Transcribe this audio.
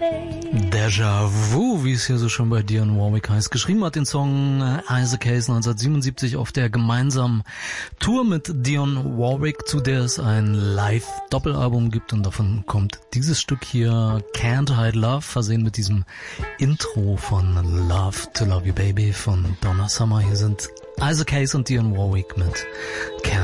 Déjà Vu, wie es hier so schon bei Dionne Warwick heißt. Geschrieben hat den Song Isaac Hayes 1977 auf der gemeinsamen Tour mit Dionne Warwick, zu der es ein Live-Doppelalbum gibt, und davon kommt dieses Stück hier, Can't Hide Love, versehen mit diesem Intro von Love to Love You Baby von Donna Summer. Hier sind Isaac Hayes und Dionne Warwick mit Can't